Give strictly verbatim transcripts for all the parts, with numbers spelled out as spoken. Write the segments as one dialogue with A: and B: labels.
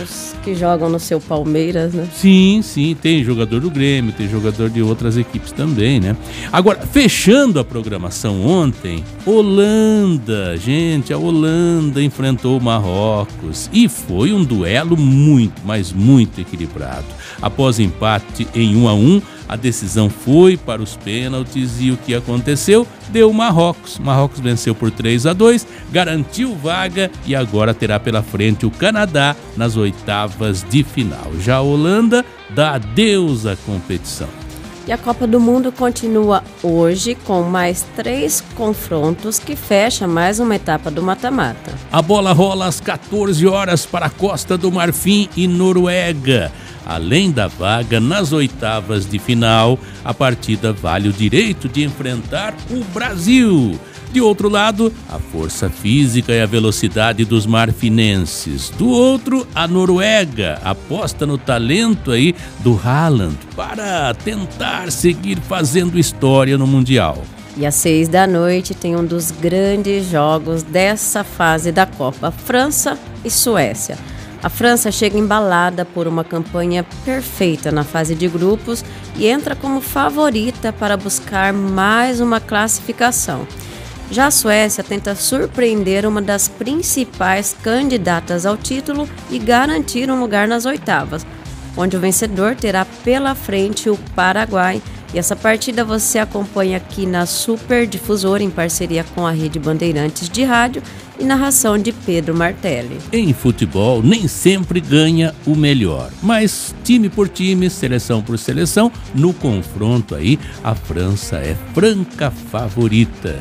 A: Os que jogam no seu Palmeiras, né?
B: Sim, sim, tem jogador do Grêmio, tem jogador de outras equipes também, né? Agora, fechando a programação ontem, Holanda, gente, a Holanda enfrentou o Marrocos e foi um duelo muito, mas muito equilibrado. Após empate em um a um, a decisão foi para os pênaltis e o que aconteceu? Deu o Marrocos. Marrocos venceu por três a dois, garantiu vaga e agora terá pela frente o Canadá nas oitavas de final. Já a Holanda dá adeus à competição.
A: E a Copa do Mundo continua hoje com mais três confrontos que fecha mais uma etapa do mata-mata.
B: A bola rola às quatorze horas para a Costa do Marfim e Noruega. Além da vaga nas oitavas de final, a partida vale o direito de enfrentar o Brasil. De outro lado, a força física e a velocidade dos marfinenses. Do outro, a Noruega aposta no talento aí do Haaland para tentar seguir fazendo história no Mundial.
A: E às seis da noite tem um dos grandes jogos dessa fase da Copa, França e Suécia. A França chega embalada por uma campanha perfeita na fase de grupos e entra como favorita para buscar mais uma classificação. Já a Suécia tenta surpreender uma das principais candidatas ao título e garantir um lugar nas oitavas, onde o vencedor terá pela frente o Paraguai. E essa partida você acompanha aqui na Super Difusora, em parceria com a Rede Bandeirantes de Rádio e narração de Pedro Martelli.
B: Em futebol, nem sempre ganha o melhor, mas time por time, seleção por seleção, no confronto aí, a França é franca favorita.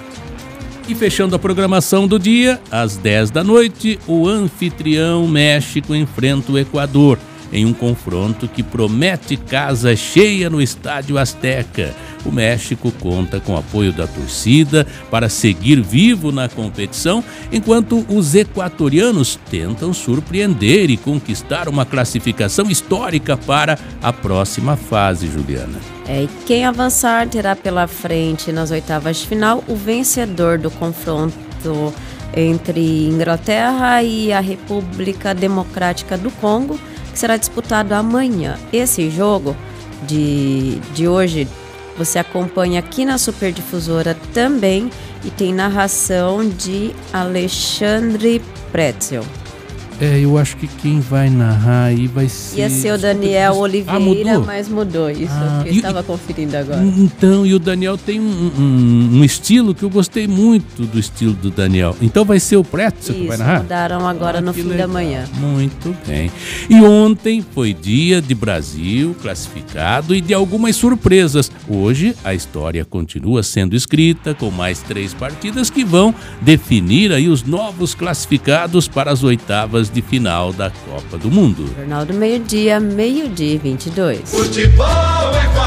B: E fechando a programação do dia, às dez da noite, o anfitrião México enfrenta o Equador em um confronto que promete casa cheia no Estádio Azteca. O México conta com o apoio da torcida para seguir vivo na competição, enquanto os equatorianos tentam surpreender e conquistar uma classificação histórica para a próxima fase, Juliana.
A: É, e quem avançar terá pela frente nas oitavas de final o vencedor do confronto entre Inglaterra e a República Democrática do Congo, que será disputado amanhã. Esse jogo de, de hoje você acompanha aqui na Super Difusora também e tem narração de Alexandre Pretzel.
B: É, eu acho que quem vai narrar aí vai ser...
A: Ia ser o Daniel Oliveira,
B: ah, mudou?
A: mas mudou isso,
B: ah,
A: que eu estava conferindo agora.
B: Então, e o Daniel tem um, um, um estilo que eu gostei muito do estilo do Daniel. Então vai ser o Pretzel que vai narrar?
A: Mudaram agora ah, no fim legal. da manhã.
B: Muito bem. E ontem foi dia de Brasil classificado e de algumas surpresas. Hoje a história continua sendo escrita com mais três partidas que vão definir aí os novos classificados para as oitavas de final da Copa do Mundo.
A: Jornal do Meio-Dia, meio-dia e vinte e dois.
C: Futebol é com a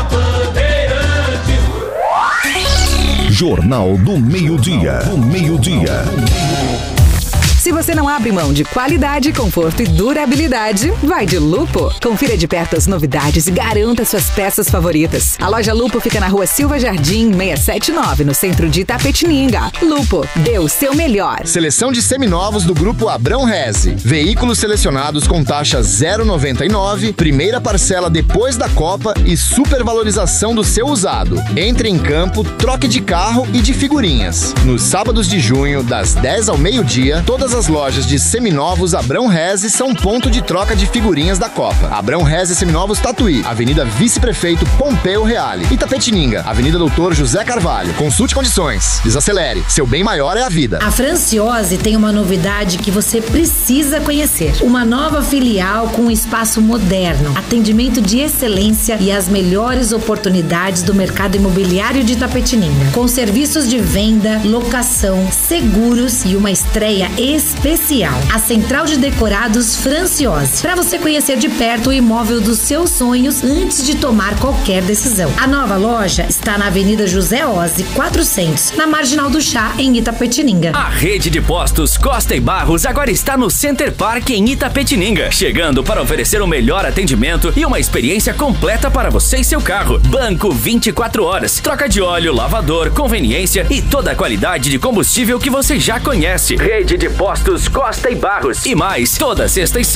C: Bandeirantes.
D: Jornal do Meio-Dia. Do Meio-Dia.
E: Se você não abre mão de qualidade, conforto e durabilidade, vai de Lupo. Confira de perto as novidades e garanta suas peças favoritas. A loja Lupo fica na rua Silva Jardim, seiscentos e setenta e nove, no centro de Itapetininga. Lupo, dê o seu melhor.
F: Seleção de seminovos do Grupo Abrão Reze. Veículos selecionados com taxa zero vírgula noventa e nove, primeira parcela depois da Copa e supervalorização do seu usado. Entre em campo, troque de carro e de figurinhas. Nos sábados de junho, das dez ao meio-dia, todas as lojas de seminovos Abrão Reze são ponto de troca de figurinhas da Copa. Abrão Reze Seminovos Tatuí, Avenida Vice-Prefeito Pompeu Reale. Itapetininga, Avenida Doutor José Carvalho. Consulte condições. Desacelere. Seu bem maior é a vida.
G: A Franciose tem uma novidade que você precisa conhecer. Uma nova filial com um espaço moderno, atendimento de excelência e as melhores oportunidades do mercado imobiliário de Itapetininga. Com serviços de venda, locação, seguros e uma estreia especial. A Central de Decorados Franciose. Para você conhecer de perto o imóvel dos seus sonhos antes de tomar qualquer decisão. A nova loja está na Avenida José Ozzi, quatrocentos, na Marginal do Chá, em Itapetininga.
H: A rede de postos Costa e Barros agora está no Center Park em Itapetininga, chegando para oferecer o melhor atendimento e uma experiência completa para você e seu carro. Banco vinte e quatro horas, troca de óleo, lavador, conveniência e toda a qualidade de combustível que você já conhece. Rede de postos Costa e Barros. E mais, toda sexta e